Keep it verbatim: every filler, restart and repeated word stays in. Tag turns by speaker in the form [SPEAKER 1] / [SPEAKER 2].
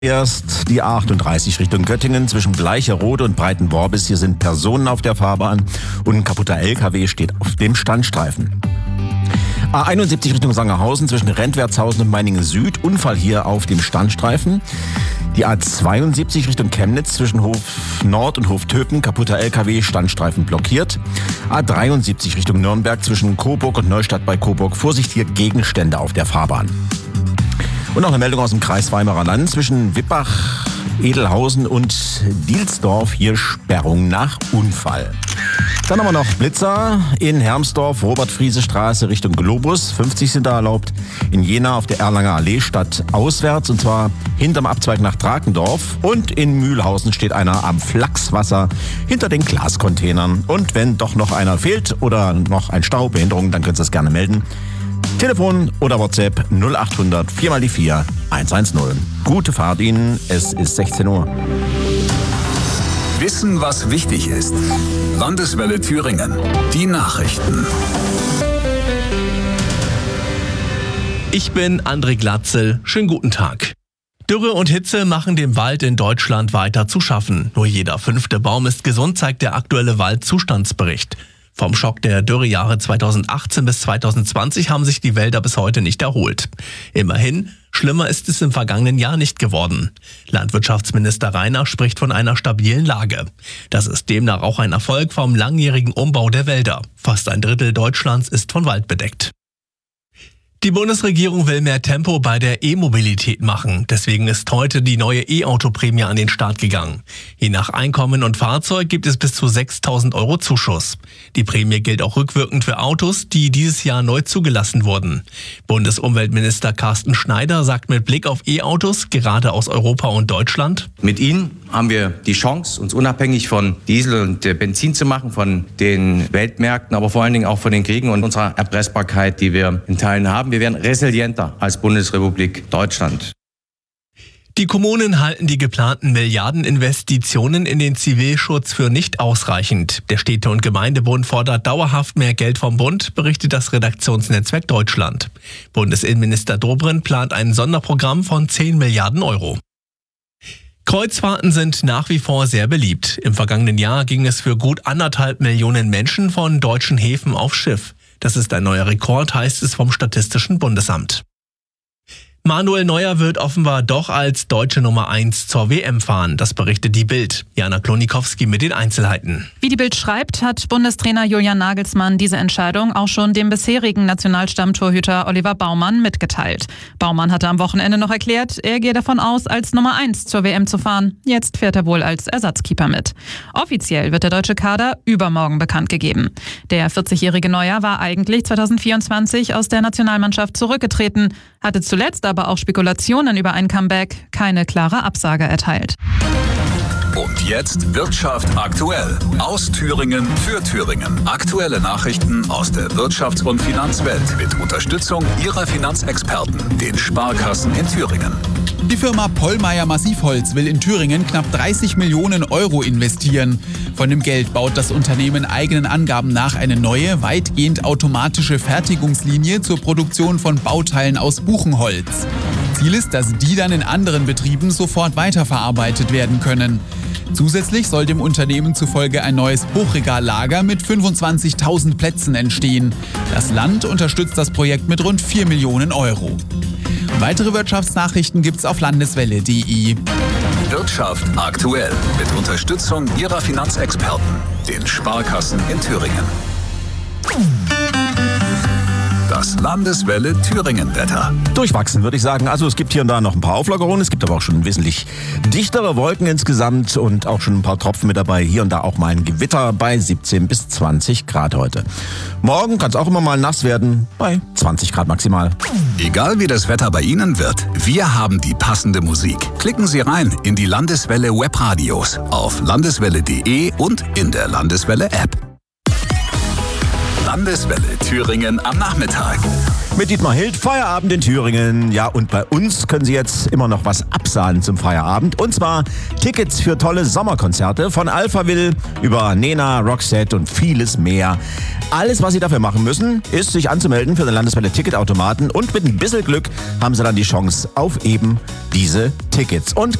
[SPEAKER 1] Erst die A achtunddreißig Richtung Göttingen zwischen Bleicherode und Breitenworbis. Hier sind Personen auf der Fahrbahn und ein kaputter L K W steht auf dem Standstreifen. A einundsiebzig Richtung Sangerhausen zwischen Rentwertshausen und Meiningen Süd. Unfall hier auf dem Standstreifen. Die A zweiundsiebzig Richtung Chemnitz zwischen Hof Nord und Hof Töpen. Kaputter L K W, Standstreifen blockiert. A dreiundsiebzig Richtung Nürnberg zwischen Coburg und Neustadt bei Coburg. Vorsicht, hier Gegenstände auf der Fahrbahn. Und noch eine Meldung aus dem Kreis Weimarer Land zwischen Wippach, Edelhausen und Dielsdorf. Hier Sperrung nach Unfall. Dann haben wir noch Blitzer in Hermsdorf, Robert-Friese-Straße Richtung Globus. fünfzig sind da erlaubt. In Jena auf der Erlanger Allee statt auswärts, und zwar hinterm Abzweig nach Drakendorf. Und in Mühlhausen steht einer am Flachswasser hinter den Glascontainern. Und wenn doch noch einer fehlt oder noch ein Stau, Behinderung, dann könnt ihr das gerne melden. Telefon oder WhatsApp null achthundert vier mal die vier eins eins null. Gute Fahrt Ihnen, es ist sechzehn Uhr.
[SPEAKER 2] Wissen, was wichtig ist. Landeswelle Thüringen. Die Nachrichten.
[SPEAKER 3] Ich bin André Glatzel. Schönen guten Tag. Dürre und Hitze machen dem Wald in Deutschland weiter zu schaffen. Nur jeder fünfte Baum ist gesund, zeigt der aktuelle Waldzustandsbericht. Vom Schock der Dürrejahre zweitausendachtzehn bis zweitausendzwanzig haben sich die Wälder bis heute nicht erholt. Immerhin, schlimmer ist es im vergangenen Jahr nicht geworden. Landwirtschaftsminister Rainer spricht von einer stabilen Lage. Das ist demnach auch ein Erfolg vom langjährigen Umbau der Wälder. Fast ein Drittel Deutschlands ist von Wald bedeckt. Die Bundesregierung will mehr Tempo bei der E-Mobilität machen. Deswegen ist heute die neue E-Auto-Prämie an den Start gegangen. Je nach Einkommen und Fahrzeug gibt es bis zu sechstausend Euro Zuschuss. Die Prämie gilt auch rückwirkend für Autos, die dieses Jahr neu zugelassen wurden. Bundesumweltminister Carsten Schneider sagt mit Blick auf E-Autos, gerade aus Europa und Deutschland:
[SPEAKER 4] Mit ihnen haben wir die Chance, uns unabhängig von Diesel und Benzin zu machen, von den Weltmärkten, aber vor allen Dingen auch von den Kriegen und unserer Erpressbarkeit, die wir in Teilen haben. Wir werden resilienter als Bundesrepublik Deutschland.
[SPEAKER 3] Die Kommunen halten die geplanten Milliardeninvestitionen in den Zivilschutz für nicht ausreichend. Der Städte- und Gemeindebund fordert dauerhaft mehr Geld vom Bund, berichtet das Redaktionsnetzwerk Deutschland. Bundesinnenminister Dobrindt plant ein Sonderprogramm von zehn Milliarden Euro. Kreuzfahrten sind nach wie vor sehr beliebt. Im vergangenen Jahr ging es für gut anderthalb Millionen Menschen von deutschen Häfen aufs Schiff. Das ist ein neuer Rekord, heißt es vom Statistischen Bundesamt. Manuel Neuer wird offenbar doch als deutsche Nummer eins zur W M fahren. Das berichtet die Bild. Jana Klonikowski mit den Einzelheiten.
[SPEAKER 5] Wie die Bild schreibt, hat Bundestrainer Julian Nagelsmann diese Entscheidung auch schon dem bisherigen Nationalstammtorhüter Oliver Baumann mitgeteilt. Baumann hatte am Wochenende noch erklärt, er gehe davon aus, als Nummer eins zur W M zu fahren. Jetzt fährt er wohl als Ersatzkeeper mit. Offiziell wird der deutsche Kader übermorgen bekannt gegeben. Der vierzigjährige Neuer war eigentlich zweitausendvierundzwanzig aus der Nationalmannschaft zurückgetreten, hatte zuletzt aber auch Spekulationen über ein Comeback keine klare Absage erteilt.
[SPEAKER 2] Und jetzt Wirtschaft aktuell. Aus Thüringen für Thüringen. Aktuelle Nachrichten aus der Wirtschafts- und Finanzwelt mit Unterstützung Ihrer Finanzexperten, den Sparkassen in Thüringen.
[SPEAKER 6] Die Firma Pollmeyer Massivholz will in Thüringen knapp dreißig Millionen Euro investieren. Von dem Geld baut das Unternehmen eigenen Angaben nach eine neue, weitgehend automatische Fertigungslinie zur Produktion von Bauteilen aus Buchenholz. Ziel ist, dass die dann in anderen Betrieben sofort weiterverarbeitet werden können. Zusätzlich soll dem Unternehmen zufolge ein neues Hochregallager mit fünfundzwanzigtausend Plätzen entstehen. Das Land unterstützt das Projekt mit rund vier Millionen Euro. Weitere Wirtschaftsnachrichten gibt's auf landeswelle punkt de.
[SPEAKER 2] Wirtschaft aktuell mit Unterstützung Ihrer Finanzexperten, den Sparkassen in Thüringen. Das Landeswelle Thüringen-Wetter.
[SPEAKER 1] Durchwachsen, würde ich sagen. Also es gibt hier und da noch ein paar Auflockerungen. Es gibt aber auch schon wesentlich dichtere Wolken insgesamt und auch schon ein paar Tropfen mit dabei. Hier und da auch mal ein Gewitter bei siebzehn bis zwanzig Grad heute. Morgen kann es auch immer mal nass werden, bei zwanzig Grad maximal.
[SPEAKER 2] Egal wie das Wetter bei Ihnen wird, wir haben die passende Musik. Klicken Sie rein in die Landeswelle Webradios auf landeswelle punkt de und in der Landeswelle App. Landeswelle Thüringen am Nachmittag.
[SPEAKER 1] Mit Dietmar Hild, Feierabend in Thüringen. Ja, und bei uns können Sie jetzt immer noch was absahnen zum Feierabend. Und zwar Tickets für tolle Sommerkonzerte von Alphaville über Nena, Roxette und vieles mehr. Alles, was Sie dafür machen müssen, ist sich anzumelden für den Landeswelle Ticketautomaten. Und mit ein bisschen Glück haben Sie dann die Chance auf eben diese Tickets. Und